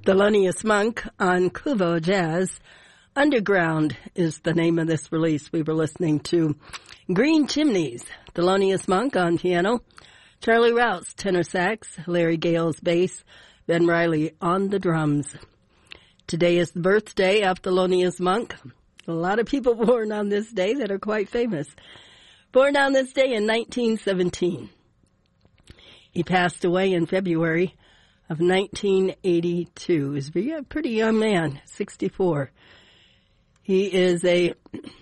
Thelonious Monk on Kuvo Jazz. Underground is the name of this release. We were listening to Green Chimneys, Thelonious Monk on piano, Charlie Rouse tenor sax, Larry Gales bass, Ben Riley on the drums. Today is the birthday of Thelonious Monk. A lot of people born on this day that are quite famous. Born on this day in 1917. He passed away in February of 1982. He's a pretty young man, 64. He is a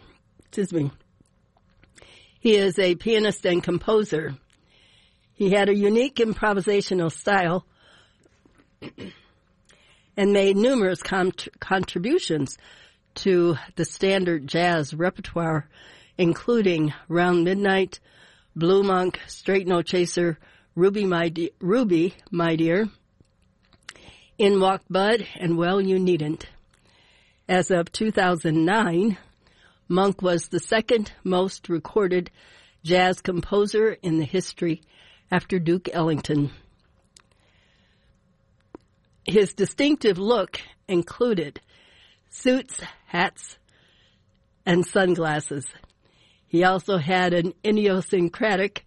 pianist and composer. He had a unique improvisational style and made numerous contributions to the standard jazz repertoire, including Round Midnight, Blue Monk, Straight No Chaser, Ruby, My Dear, In Walked Bud, and Well, You Needn't. As of 2009, Monk was the second most recorded jazz composer in the history after Duke Ellington. His distinctive look included suits, hats, and sunglasses. He also had an idiosyncratic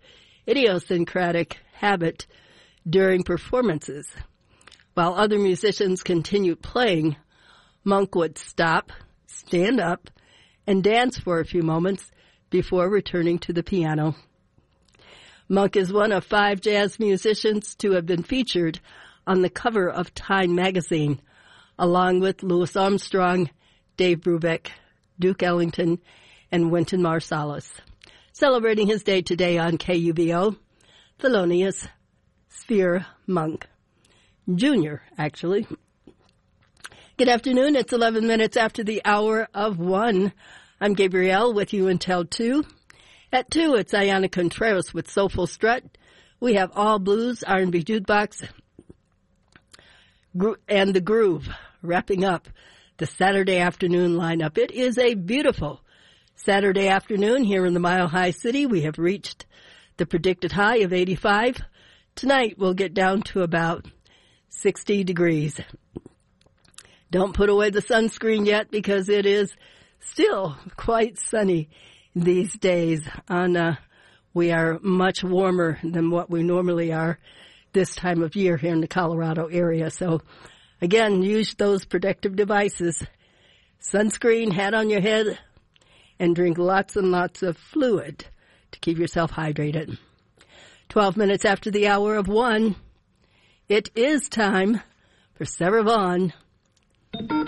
habit during performances. While other musicians continued playing, Monk would stop, stand up, and dance for a few moments before returning to the piano. Monk is one of 5 jazz musicians to have been featured on the cover of Time magazine, along with Louis Armstrong, Dave Brubeck, Duke Ellington, and Wynton Marsalis. Celebrating his day today on KUBO, Thelonious Sphere Monk. Junior, actually. Good afternoon. It's 11 minutes after the hour of 1. I'm Gabrielle with you until 2. At 2, it's Ayana Contreras with Soulful Strut. We have All Blues, R&B Jukebox, and The Groove, wrapping up the Saturday afternoon lineup. It is a beautiful Saturday afternoon here in the Mile High City. We have reached the predicted high of 85. Tonight we'll get down to about 60 degrees. Don't put away the sunscreen yet because it is still quite sunny these days. We are much warmer than what we normally are this time of year here in the Colorado area. So, again, use those protective devices. Sunscreen, hat on your head, and drink lots and lots of fluid to keep yourself hydrated. 12 minutes after the hour of 1, it is time for Sarah Vaughan